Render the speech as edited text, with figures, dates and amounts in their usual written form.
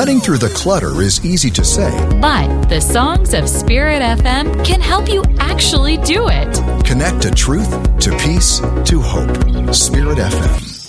Cutting through the clutter is easy to say, but the songs of Spirit FM can help you actually do it. connect to truth, to peace, to hope. Spirit FM.